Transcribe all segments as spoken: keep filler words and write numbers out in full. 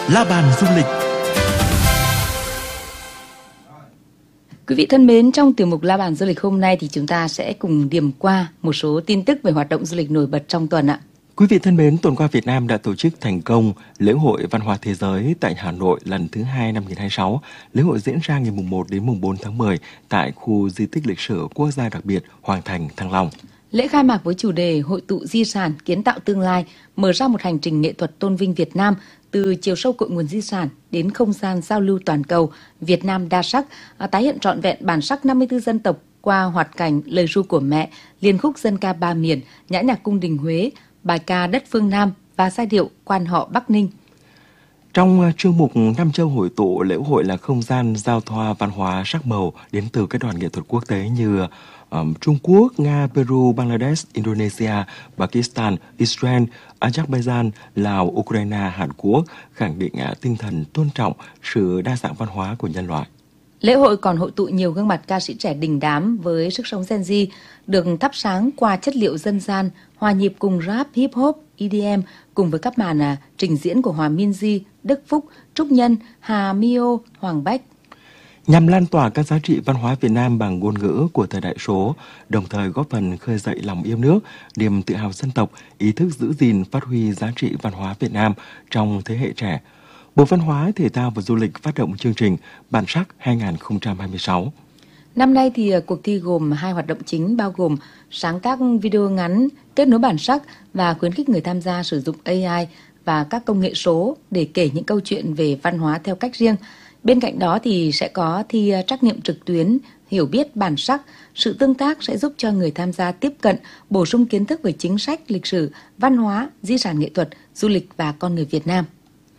La bàn du lịch. Quý vị thân mến, trong tiểu mục La bàn du lịch hôm nay thì chúng ta sẽ cùng điểm qua một số tin tức về hoạt động du lịch nổi bật trong tuần ạ. Quý vị thân mến, tuần qua Việt Nam đã tổ chức thành công lễ hội văn hóa thế giới tại Hà Nội lần thứ hai năm hai nghìn không trăm hai mươi sáu. Lễ hội diễn ra ngày mùng một đến mùng bốn tháng mười tại khu di tích lịch sử quốc gia đặc biệt Hoàng Thành, Thăng Long. Lễ khai mạc với chủ đề Hội tụ di sản kiến tạo tương lai, mở ra một hành trình nghệ thuật tôn vinh Việt Nam từ chiều sâu cội nguồn di sản đến không gian giao lưu toàn cầu Việt Nam đa sắc, tái hiện trọn vẹn bản sắc năm mươi tư dân tộc qua hoạt cảnh Lời ru của mẹ, liên khúc dân ca ba miền, nhã nhạc cung đình Huế, bài ca đất phương Nam và giai điệu quan họ Bắc Ninh. Trong chương mục Nam Châu hội tụ, lễ hội là không gian giao thoa văn hóa sắc màu đến từ các đoàn nghệ thuật quốc tế như um, Trung Quốc, Nga, Peru, Bangladesh, Indonesia, Pakistan, Israel, Azerbaijan, Lào, Ukraine, Hàn Quốc, khẳng định uh, tinh thần tôn trọng sự đa dạng văn hóa của nhân loại. Lễ hội còn hội tụ nhiều gương mặt ca sĩ trẻ đình đám với sức sống Gen Z, được thắp sáng qua chất liệu dân gian, hòa nhịp cùng rap, hip hop, E D M cùng với các màn à, trình diễn của Hòa Minzy, Đức Phúc, Trúc Nhân, Hà Mio, Hoàng Bách. Nhằm lan tỏa các giá trị văn hóa Việt Nam bằng ngôn ngữ của thời đại số, đồng thời góp phần khơi dậy lòng yêu nước, niềm tự hào dân tộc, ý thức giữ gìn phát huy giá trị văn hóa Việt Nam trong thế hệ trẻ, Bộ Văn hóa, Thể thao và Du lịch phát động chương trình Bản sắc hai không hai sáu. Năm nay thì cuộc thi gồm hai hoạt động chính bao gồm sáng tác video ngắn, kết nối bản sắc và khuyến khích người tham gia sử dụng A I và các công nghệ số để kể những câu chuyện về văn hóa theo cách riêng. Bên cạnh đó thì sẽ có thi trắc nghiệm trực tuyến, hiểu biết bản sắc. Sự tương tác sẽ giúp cho người tham gia tiếp cận, bổ sung kiến thức về chính sách, lịch sử, văn hóa, di sản nghệ thuật, du lịch và con người Việt Nam.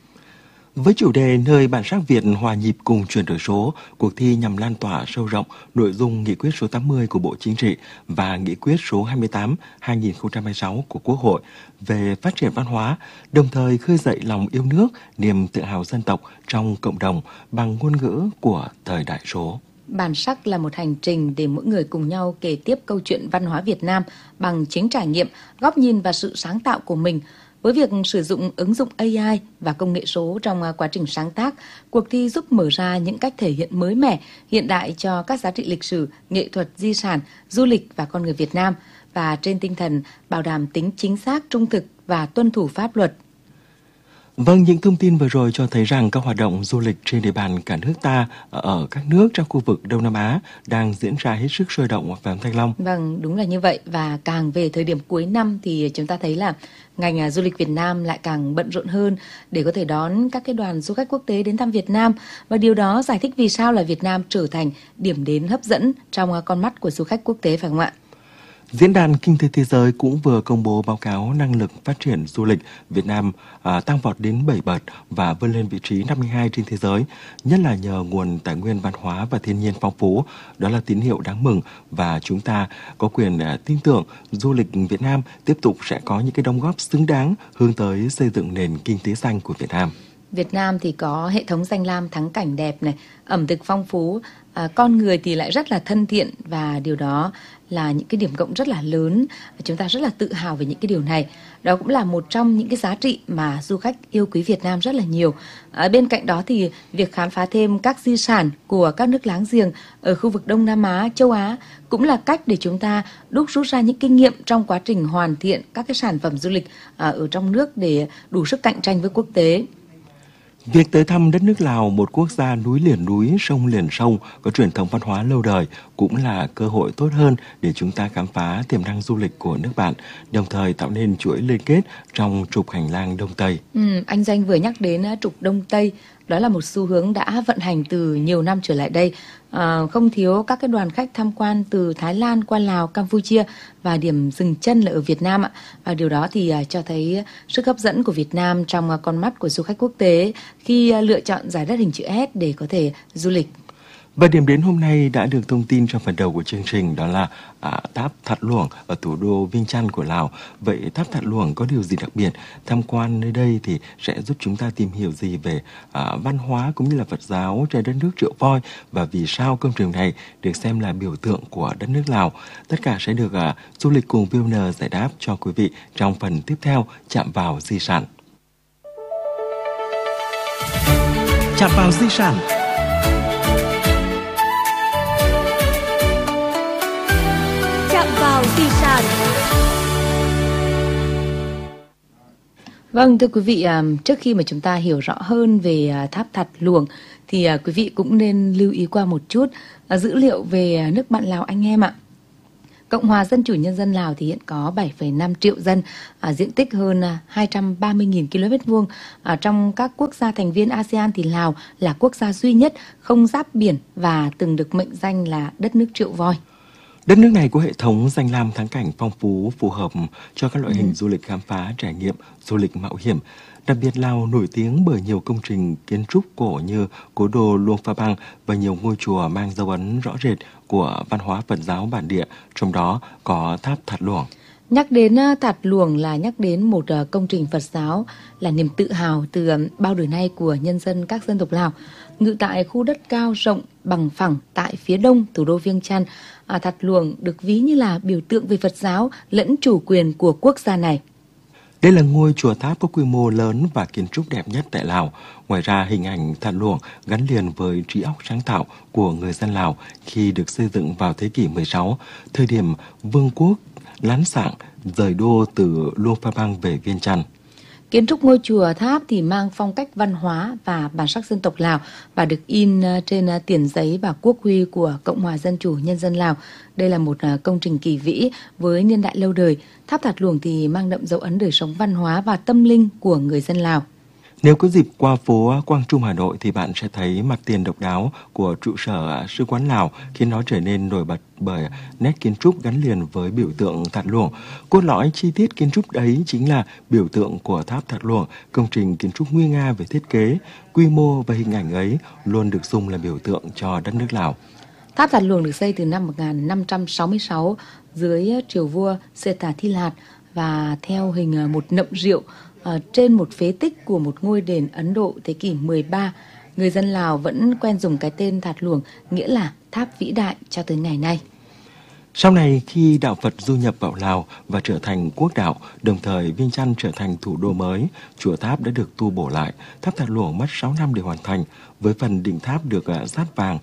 Với chủ đề Nơi bản sắc Việt hòa nhịp cùng chuyển đổi số, cuộc thi nhằm lan tỏa sâu rộng nội dung nghị quyết số tám mươi của Bộ Chính trị và nghị quyết số hai mươi tám trên hai nghìn không trăm hai mươi sáu của Quốc hội về phát triển văn hóa, đồng thời khơi dậy lòng yêu nước, niềm tự hào dân tộc trong cộng đồng bằng ngôn ngữ của thời đại số. Bản sắc là một hành trình để mỗi người cùng nhau kể tiếp câu chuyện văn hóa Việt Nam bằng chính trải nghiệm, góc nhìn và sự sáng tạo của mình. Với việc sử dụng ứng dụng A I và công nghệ số trong quá trình sáng tác, cuộc thi giúp mở ra những cách thể hiện mới mẻ, hiện đại cho các giá trị lịch sử, nghệ thuật, di sản, du lịch và con người Việt Nam, và trên tinh thần bảo đảm tính chính xác, trung thực và tuân thủ pháp luật. Vâng, những thông tin vừa rồi cho thấy rằng các hoạt động du lịch trên địa bàn cả nước ta ở các nước trong khu vực Đông Nam Á đang diễn ra hết sức sôi động và Thanh Long. Vâng, đúng là như vậy, và càng về thời điểm cuối năm thì chúng ta thấy là ngành du lịch Việt Nam lại càng bận rộn hơn để có thể đón các cái đoàn du khách quốc tế đến thăm Việt Nam, và điều đó giải thích vì sao là Việt Nam trở thành điểm đến hấp dẫn trong con mắt của du khách quốc tế, phải không ạ? Diễn đàn Kinh tế Thế giới cũng vừa công bố báo cáo năng lực phát triển du lịch Việt Nam à, tăng vọt đến bảy bậc và vươn lên vị trí năm mươi hai trên thế giới, nhất là nhờ nguồn tài nguyên văn hóa và thiên nhiên phong phú. Đó là tín hiệu đáng mừng, và chúng ta có quyền à, tin tưởng du lịch Việt Nam tiếp tục sẽ có những cái đóng góp xứng đáng hướng tới xây dựng nền kinh tế xanh của Việt Nam. Việt Nam thì có hệ thống danh lam thắng cảnh đẹp này, ẩm thực phong phú, à, con người thì lại rất là thân thiện, và điều đó là những cái điểm cộng rất là lớn. Chúng ta rất là tự hào về những cái điều này. Đó cũng là một trong những cái giá trị mà du khách yêu quý Việt Nam rất là nhiều. À, bên cạnh đó thì việc khám phá thêm các di sản của các nước láng giềng ở khu vực Đông Nam Á, châu Á cũng là cách để chúng ta đúc rút ra những kinh nghiệm trong quá trình hoàn thiện các cái sản phẩm du lịch à, ở trong nước để đủ sức cạnh tranh với quốc tế. Việc tới thăm đất nước Lào, một quốc gia núi liền núi, sông liền sông, có truyền thống văn hóa lâu đời, cũng là cơ hội tốt hơn để chúng ta khám phá tiềm năng du lịch của nước bạn, đồng thời tạo nên chuỗi liên kết trong trục hành lang Đông Tây. Ừ, anh Doanh vừa nhắc đến trục Đông Tây, đó là một xu hướng đã vận hành từ nhiều năm trở lại đây. À, không thiếu các cái đoàn khách tham quan từ Thái Lan qua Lào, Campuchia, và điểm dừng chân là ở Việt Nam ạ. Và điều đó thì uh, cho thấy sức hấp dẫn của Việt Nam trong uh, con mắt của du khách quốc tế khi uh, lựa chọn giải đất hình chữ S để có thể du lịch. Và điểm đến hôm nay đã được thông tin trong phần đầu của chương trình, đó là à, tháp Thạt Luang ở thủ đô Viêng Chăn của Lào. Vậy tháp Thạt Luang có điều gì đặc biệt? Tham quan nơi đây thì sẽ giúp chúng ta tìm hiểu gì về à, văn hóa cũng như là Phật giáo trên đất nước Triệu Voi, và vì sao công trình này được xem là biểu tượng của đất nước Lào? Tất cả sẽ được à, du lịch cùng vê o en giải đáp cho quý vị trong phần tiếp theo, chạm vào di sản. Chạm vào di sản. Chạm vào di sản. Vâng, thưa quý vị, trước khi mà chúng ta hiểu rõ hơn về tháp Thạt Luông thì quý vị cũng nên lưu ý qua một chút dữ liệu về nước bạn Lào anh em ạ. Cộng hòa Dân chủ Nhân dân Lào thì hiện có bảy phẩy năm triệu dân, à, diện tích hơn hai trăm ba mươi nghìn ki lô mét vuông. À, trong các quốc gia thành viên a sê an thì Lào là quốc gia duy nhất không giáp biển và từng được mệnh danh là đất nước triệu voi. Đất nước này có hệ thống danh lam thắng cảnh phong phú, phù hợp cho các loại Ừ. hình du lịch khám phá, trải nghiệm, du lịch mạo hiểm. Đặc biệt Lào nổi tiếng bởi nhiều công trình kiến trúc cổ như cố đô Luang Prabang và nhiều ngôi chùa mang dấu ấn rõ rệt của văn hóa Phật giáo bản địa, trong đó có tháp Thạt Luông. Nhắc đến Thạt Luông là nhắc đến một công trình Phật giáo là niềm tự hào từ bao đời nay của nhân dân các dân tộc Lào. Ngự tại khu đất cao rộng bằng phẳng tại phía đông thủ đô Viêng Chăn, à, Thạt Luông được ví như là biểu tượng về Phật giáo lẫn chủ quyền của quốc gia này. Đây là ngôi chùa tháp có quy mô lớn và kiến trúc đẹp nhất tại Lào. Ngoài ra, hình ảnh Thạt Luông gắn liền với trí óc sáng tạo của người dân Lào khi được xây dựng vào thế kỷ mười sáu, thời điểm vương quốc Lán Sạng rời đô từ Luang Prabang về Viêng Chăn. Kiến trúc ngôi chùa tháp thì mang phong cách văn hóa và bản sắc dân tộc Lào và được in trên tiền giấy và quốc huy của Cộng hòa Dân chủ Nhân dân Lào. Đây là một công trình kỳ vĩ với niên đại lâu đời. Tháp Thạt Luông thì mang đậm dấu ấn đời sống văn hóa và tâm linh của người dân Lào. Nếu có dịp qua phố Quang Trung, Hà Nội thì bạn sẽ thấy mặt tiền độc đáo của trụ sở Sứ quán Lào khiến nó trở nên nổi bật bởi nét kiến trúc gắn liền với biểu tượng Thạt Luông. Cốt lõi chi tiết kiến trúc đấy chính là biểu tượng của tháp Thạt Luông, công trình kiến trúc nguy nga về thiết kế, quy mô và hình ảnh ấy luôn được dùng là biểu tượng cho đất nước Lào. Tháp Thạt Luông được xây từ năm một nghìn năm trăm sáu mươi sáu dưới triều vua Seta Thi Lạt và theo hình một nậm rượu ở trên một phế tích của một ngôi đền Ấn Độ thế kỷ mười ba. Người dân Lào vẫn quen dùng cái tên Thạt Luông, nghĩa là tháp vĩ đại cho tới ngày nay. Sau này, khi đạo Phật du nhập vào Lào và trở thành quốc đạo, đồng thời Viêng Chăn trở thành thủ đô mới, chùa tháp đã được tu bổ lại. Tháp Thạt Luông mất sáu năm để hoàn thành, với phần đỉnh tháp được dát vàng.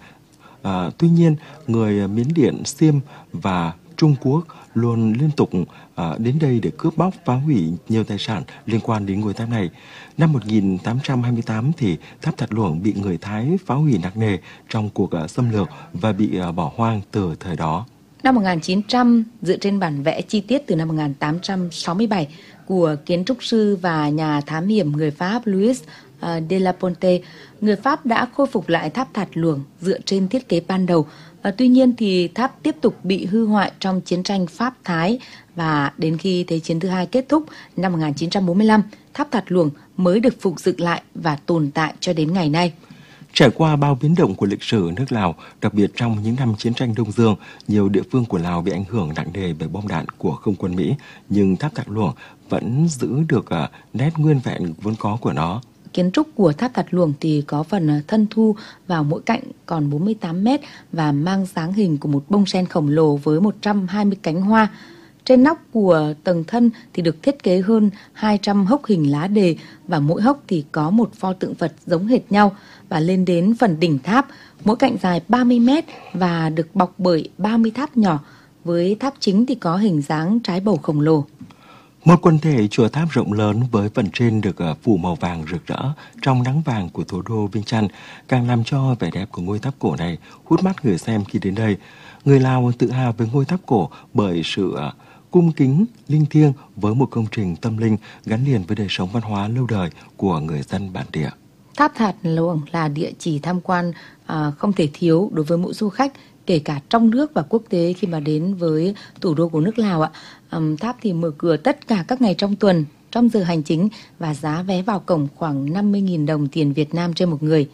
À, tuy nhiên, người Miến Điện, Xiêm và Trung Quốc luôn liên tục à, đến đây để cướp bóc, phá hủy nhiều tài sản liên quan đến ngôi tháp này. Năm một nghìn tám trăm hai mươi tám thì tháp Thạt Luông bị người Thái phá hủy nặng nề trong cuộc à, xâm lược và bị à, bỏ hoang từ thời đó. Năm một nghìn chín trăm, dựa trên bản vẽ chi tiết từ năm một nghìn tám trăm sáu mươi bảy của kiến trúc sư và nhà thám hiểm người Pháp Louis de la Ponte, người Pháp đã khôi phục lại tháp Thạt Luông dựa trên thiết kế ban đầu. À, tuy nhiên thì tháp tiếp tục bị hư hoại trong chiến tranh Pháp-Thái và đến khi Thế chiến thứ hai kết thúc năm một nghìn chín trăm bốn mươi lăm, tháp Thạt Luông mới được phục dựng lại và tồn tại cho đến ngày nay. Trải qua bao biến động của lịch sử nước Lào, đặc biệt trong những năm chiến tranh Đông Dương, nhiều địa phương của Lào bị ảnh hưởng nặng nề bởi bom đạn của không quân Mỹ, nhưng tháp Thạt Luông vẫn giữ được uh, nét nguyên vẹn vốn có của nó. Kiến trúc của tháp Thạt Luông thì có phần thân thu vào mỗi cạnh còn bốn mươi tám mét và mang dáng hình của một bông sen khổng lồ với một trăm hai mươi cánh hoa. Trên nóc của tầng thân thì được thiết kế hơn hai trăm hốc hình lá đề và mỗi hốc thì có một pho tượng Phật giống hệt nhau. Và lên đến phần đỉnh tháp, mỗi cạnh dài ba mươi mét và được bọc bởi ba mươi tháp nhỏ. Với tháp chính thì có hình dáng trái bầu khổng lồ. Một quần thể chùa tháp rộng lớn với phần trên được phủ màu vàng rực rỡ trong nắng vàng của thủ đô Viêng Chăn càng làm cho vẻ đẹp của ngôi tháp cổ này hút mắt người xem khi đến đây. Người Lào tự hào với ngôi tháp cổ bởi sự cung kính, linh thiêng với một công trình tâm linh gắn liền với đời sống văn hóa lâu đời của người dân bản địa. Tháp Thạt Luông là địa chỉ tham quan à, không thể thiếu đối với mỗi du khách, kể cả trong nước và quốc tế khi mà đến với thủ đô của nước Lào ạ. Um, tháp thì mở cửa tất cả các ngày trong tuần, trong giờ hành chính và giá vé vào cổng khoảng năm mươi nghìn đồng tiền Việt Nam trên một người.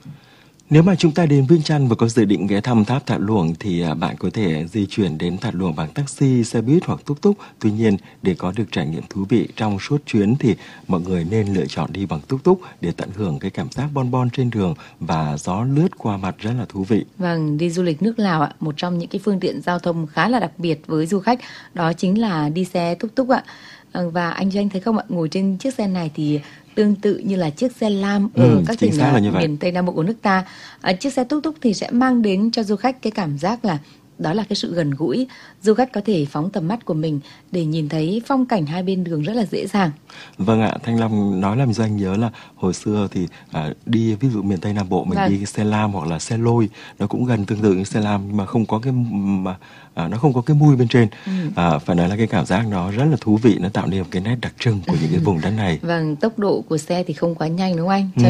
Nếu mà chúng ta đến Viêng Chăn và có dự định ghé thăm tháp Thạt Luông thì bạn có thể di chuyển đến Thạt Luông bằng taxi, xe buýt hoặc túc túc. Tuy nhiên, để có được trải nghiệm thú vị trong suốt chuyến thì mọi người nên lựa chọn đi bằng túc túc để tận hưởng cái cảm giác bon bon trên đường và gió lướt qua mặt rất là thú vị. Vâng, đi du lịch nước Lào ạ, một trong những cái phương tiện giao thông khá là đặc biệt với du khách đó chính là đi xe túc túc ạ. Và anh Doanh thấy không ạ, ngồi trên chiếc xe này thì tương tự như là chiếc xe lam ở Ừ, các chính tỉnh xác là à, như vậy. miền Tây Nam Bộ của nước ta. À, chiếc xe túc túc thì sẽ mang đến cho du khách cái cảm giác là đó là cái sự gần gũi. Du khách có thể phóng tầm mắt của mình để nhìn thấy phong cảnh hai bên đường rất là dễ dàng. Vâng ạ, Thanh Long nói làm cho anh nhớ là hồi xưa thì à, đi ví dụ miền Tây Nam Bộ mình Vâng. đi cái xe lam hoặc là xe lôi, nó cũng gần tương tự như xe lam nhưng mà không có cái mà à, nó không có cái mui bên trên. Ừ. À, phải nói là cái cảm giác nó rất là thú vị, nó tạo nên một cái nét đặc trưng của những cái vùng đất này. Vâng, tốc độ của xe thì không quá nhanh đúng không anh? Ừ.